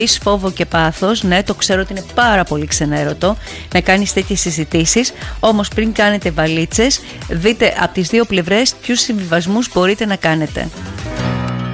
φόβο και πάθος. Ναι, το ξέρω ότι είναι πάρα πολύ ξενέρωτο να κάνεις τέτοιες συζητήσεις. Όμως πριν κάνετε βαλίτσες, δείτε από τις δύο πλευρές ποιους συμβιβασμούς μπορείτε να κάνετε.